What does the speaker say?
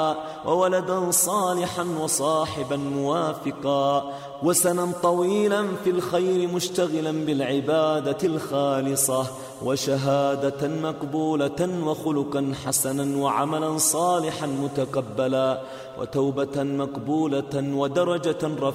وولدا صالحا وصاحبا موافقا وسنا طويلا في الخير مشتغلا بالعبادة الخالصة وشهادة مقبولة وخلقا حسنا وعملا صالحا متقبلا وتوبة مقبولة ودرجة رفيعة